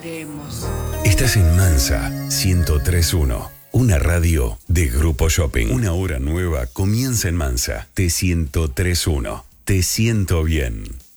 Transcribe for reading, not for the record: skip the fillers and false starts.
queremos. Estás en Mansa 103.1, una radio de Grupo Shopping. Una hora nueva comienza en Mansa. T 103.1. Te siento bien.